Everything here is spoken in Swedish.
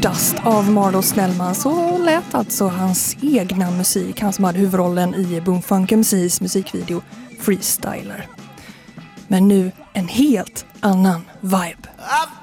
Dust av Marlo Snellman så lät alltså hans egna musik, han som hade huvudrollen i Boomfunk MCs musikvideo Freestyler. Men nu en helt annan vibe.